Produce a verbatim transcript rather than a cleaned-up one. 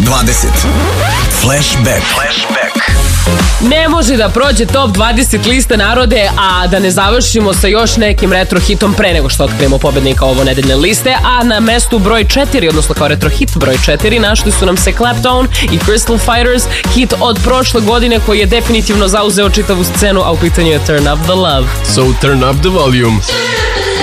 dvadeset. Flashback. Flashback. Ne može da prođe top dvadeset liste, narode, a da ne završimo sa još nekim retro hitom pre nego što otkrijemo pobednika ovo nedeljne liste. A na mestu broj četiri, odnosno kao retro hit broj četiri, našli su nam se Clapton i Crystal Fighters, hit od prošle godine koji je definitivno zauzeo čitavu scenu, a u pitanju je Turn Up The Love. So turn up the volume.